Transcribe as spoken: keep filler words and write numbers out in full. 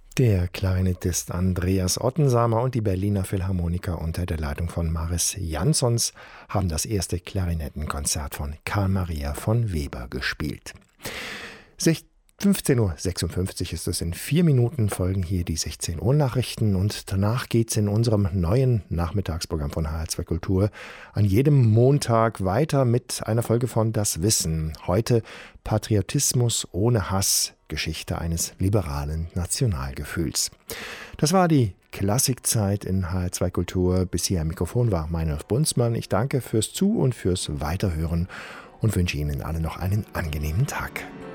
Der Klarinettist Andreas Ottensamer und die Berliner Philharmoniker unter der Leitung von Maris Jansons haben das erste Klarinettenkonzert von Carl Maria von Weber gespielt. fünfzehn Uhr sechsundfünfzig ist es. In vier Minuten folgen hier die sechzehn Uhr Nachrichten und danach geht's in unserem neuen Nachmittagsprogramm von H R zwei Kultur an jedem Montag weiter mit einer Folge von Das Wissen. Heute Patriotismus ohne Hass, Geschichte eines liberalen Nationalgefühls. Das war die Klassikzeit in H R zwei Kultur. Bis hier am Mikrofon war Meinolf Bunzmann. Ich danke fürs Zu- und fürs Weiterhören und wünsche Ihnen alle noch einen angenehmen Tag.